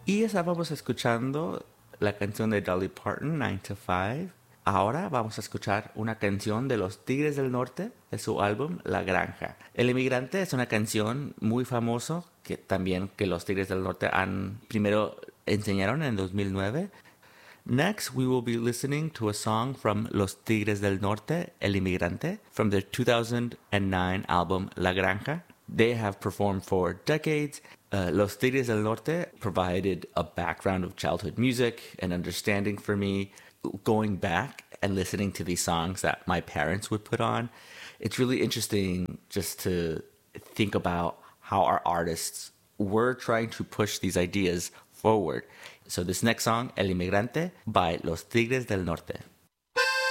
Y estábamos escuchando la canción de Dolly Parton, 9 to 5. Ahora vamos a escuchar una canción de los Tigres del Norte de su álbum La Granja. El Inmigrante es una canción muy famosa que también que los Tigres del Norte han primero enseñaron en 2009. Next, we will be listening to a song from Los Tigres del Norte, El Inmigrante, from their 2009 album La Granja. They have performed for decades. Los Tigres del Norte provided a background of childhood music and understanding for me. Going back and listening to these songs that my parents would put on, it's really interesting just to think about how our artists were trying to push these ideas forward. So this next song, El Inmigrante, by Los Tigres del Norte.